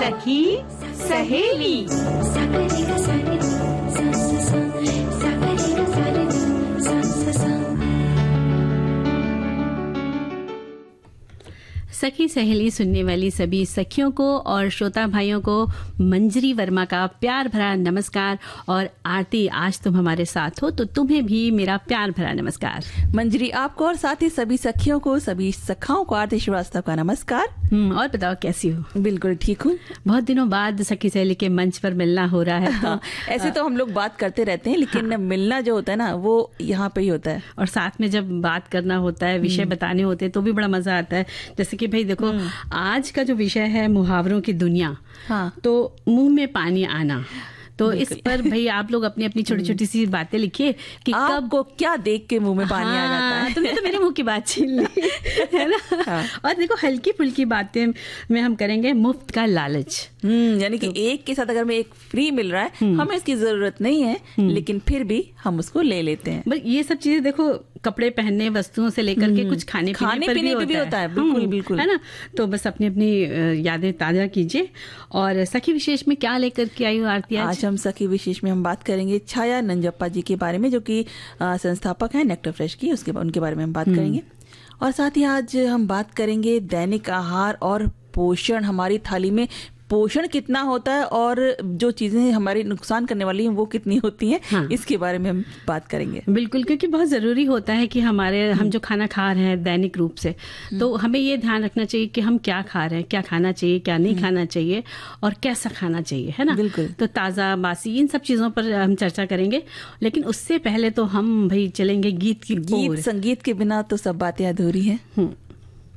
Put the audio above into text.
सखी सहेली। सखी सहेली सुनने वाली सभी सखियों को और श्रोता भाइयों को मंजरी वर्मा का प्यार भरा नमस्कार। और आरती, आज तुम हमारे साथ हो तो तुम्हें भी मेरा प्यार भरा नमस्कार। मंजरी, आपको और साथ ही सभी सखियों को, सभी सखाओं को आरती श्रीवास्तव का नमस्कार। और बताओ कैसी हो? बिल्कुल ठीक हूँ। बहुत दिनों बाद सखी सहेली के मंच पर मिलना हो रहा है। हाँ, ऐसे तो हम लोग बात करते रहते हैं, लेकिन मिलना जो होता है ना, वो यहाँ पे ही होता है। और साथ में जब बात करना होता है, विषय बताने होते हैं, तो भी बड़ा मजा आता है। जैसे कि भाई देखो, आज का जो विषय है मुहावरों की दुनिया। हाँ। तो मुंह में पानी आना, तो इस पर भाई आप लोग अपनी अपनी छोटी छोटी सी बातें लिखिए कि कब को क्या देख के मुंह में पानी आ जाता है। तुमने तो मेरे मुंह की बात छीन ली है ना। हाँ। और देखो, हल्की फुल्की बातें में हम करेंगे मुफ्त का लालच। यानी कि एक के साथ अगर में एक फ्री मिल रहा है, हमें इसकी जरूरत नहीं है, लेकिन फिर भी हम उसको ले लेते हैं। बस ये सब चीजें देखो, कपड़े पहनने, वस्तुओं से लेकर के कुछ खाने पीने पर भी होता है। बिल्कुल बिल्कुल, है ना। तो बस अपनी अपनी यादें ताजा कीजिए। और सखी विशेष में क्या लेकर के आई हो आरती? आज हम सखी विशेष में हम बात करेंगे छाया नंजप्पा जी के बारे में, जो कि संस्थापक हैं नेक्टर फ्रेश की, उनके बारे में हम बात करेंगे। और साथ ही आज हम बात करेंगे दैनिक आहार और पोषण। हमारी थाली में पोषण कितना होता है और जो चीजें हमारी नुकसान करने वाली हैं वो कितनी होती हैं। हाँ। इसके बारे में हम बात करेंगे। बिल्कुल, क्योंकि बहुत जरूरी होता है कि हम जो खाना खा रहे हैं दैनिक रूप से, तो हमें ये ध्यान रखना चाहिए कि हम क्या खा रहे हैं, क्या खाना चाहिए, क्या नहीं खाना चाहिए और कैसा खाना चाहिए, है ना। बिल्कुल। तो ताज़ा बासी इन सब चीज़ों पर हम चर्चा करेंगे, लेकिन उससे पहले तो हम भाई चलेंगे गीत संगीत के बिना तो सब बातें अधूरी हैं।